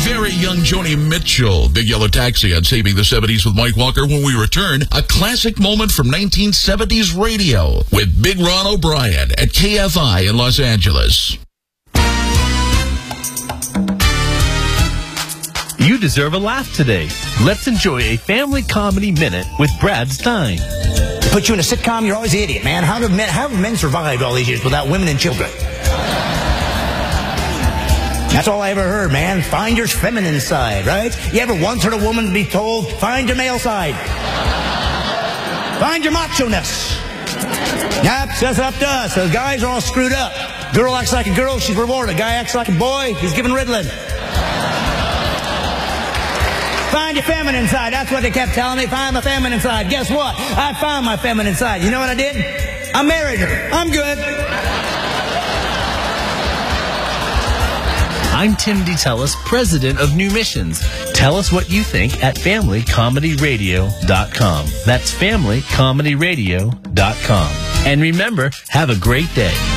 very young Joni Mitchell. Big Yellow Taxi on Saving the 70s with Mike Walker. When we return, a classic moment from 1970s radio with Big Ron O'Brien at KFI in Los Angeles. You deserve a laugh today. Let's enjoy a family comedy minute with Brad Stein. Put you in a sitcom, you're always the idiot, man. How have men survived all these years without women and children? That's all I ever heard, man. Find your feminine side, right? You ever once heard a woman be told, find your male side? Find your macho-ness. Yep, that's up to us. The guys are all screwed up. Girl acts like a girl, she's rewarded. Guy acts like a boy, he's given Ritalin. Find your feminine side. That's what they kept telling me. Find my feminine side. Guess what? I found my feminine side. You know what I did? I married her. I'm good. I'm Tim DeTellis, president of New Missions. Tell us what you think at FamilyComedyRadio.com. That's FamilyComedyRadio.com. And remember, have a great day.